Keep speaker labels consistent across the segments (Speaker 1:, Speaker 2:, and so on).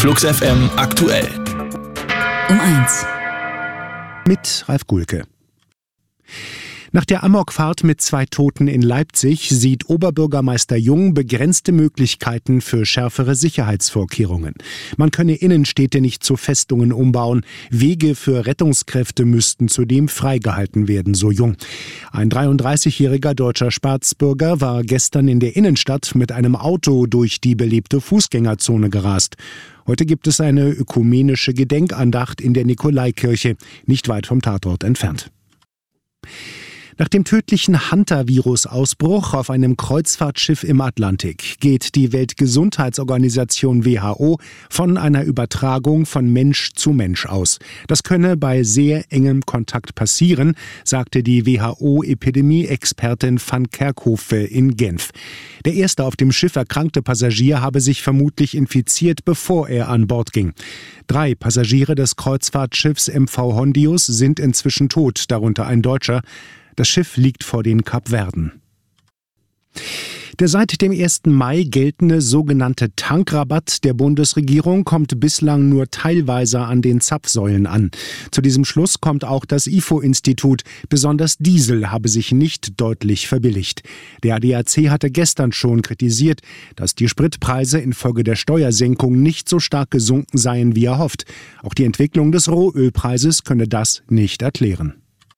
Speaker 1: Flux FM aktuell.
Speaker 2: Um 1.
Speaker 3: Mit Ralf Gulke. Nach der Amokfahrt mit 2 Toten in Leipzig sieht Oberbürgermeister Jung begrenzte Möglichkeiten für schärfere Sicherheitsvorkehrungen. Man könne Innenstädte nicht zu Festungen umbauen. Wege für Rettungskräfte müssten zudem freigehalten werden, so Jung. Ein 33-jähriger deutscher Staatsbürger war gestern in der Innenstadt mit einem Auto durch die belebte Fußgängerzone gerast. Heute gibt es eine ökumenische Gedenkandacht in der Nikolaikirche, nicht weit vom Tatort entfernt. Nach dem tödlichen Hantavirus-Ausbruch auf einem Kreuzfahrtschiff im Atlantik geht die Weltgesundheitsorganisation WHO von einer Übertragung von Mensch zu Mensch aus. Das könne bei sehr engem Kontakt passieren, sagte die WHO-Epidemie-Expertin van Kerkhove in Genf. Der erste auf dem Schiff erkrankte Passagier habe sich vermutlich infiziert, bevor er an Bord ging. 3 Passagiere des Kreuzfahrtschiffs MV Hondius sind inzwischen tot, darunter ein Deutscher. Das Schiff liegt vor den Kapverden. Der seit dem 1. Mai geltende sogenannte Tankrabatt der Bundesregierung kommt bislang nur teilweise an den Zapfsäulen an. Zu diesem Schluss kommt auch das IFO-Institut. Besonders Diesel habe sich nicht deutlich verbilligt. Der ADAC hatte gestern schon kritisiert, dass die Spritpreise infolge der Steuersenkung nicht so stark gesunken seien, wie erhofft. Auch die Entwicklung des Rohölpreises könne das nicht erklären.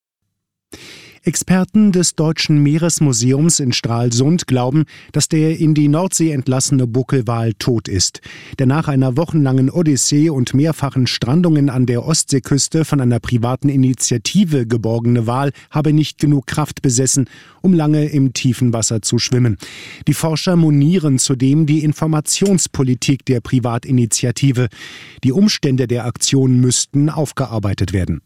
Speaker 3: Experten des Deutschen Meeresmuseums in Stralsund glauben, dass der in die Nordsee entlassene Buckelwal tot ist. Der nach einer wochenlangen Odyssee und mehrfachen Strandungen an der Ostseeküste von einer privaten Initiative geborgene Wal habe nicht genug Kraft besessen, um lange im tiefen Wasser zu schwimmen. Die Forscher monieren zudem die Informationspolitik der Privatinitiative. Die Umstände der Aktion müssten aufgearbeitet werden.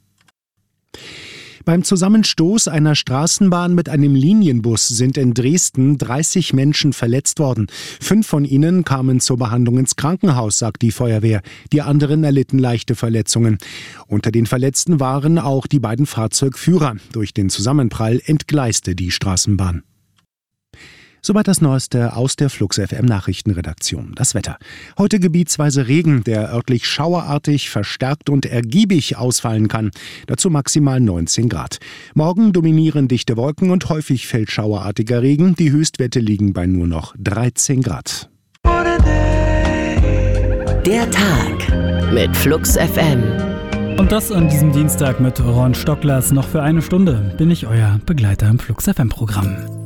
Speaker 3: Beim Zusammenstoß einer Straßenbahn mit einem Linienbus sind in Dresden 30 Menschen verletzt worden. 5 von ihnen kamen zur Behandlung ins Krankenhaus, sagt die Feuerwehr. Die anderen erlitten leichte Verletzungen. Unter den Verletzten waren auch die beiden Fahrzeugführer. Durch den Zusammenprall entgleiste die Straßenbahn. Soweit das Neueste aus der Flux FM Nachrichtenredaktion. Das Wetter. Heute gebietsweise Regen, der örtlich schauerartig, verstärkt und ergiebig ausfallen kann. Dazu maximal 19 Grad. Morgen dominieren dichte Wolken und häufig fällt schauerartiger Regen. Die Höchstwerte liegen bei nur noch 13 Grad.
Speaker 2: Der Tag mit Flux FM.
Speaker 4: Und das an diesem Dienstag mit Ron Stocklers. Noch für eine Stunde bin ich euer Begleiter im Flux FM Programm.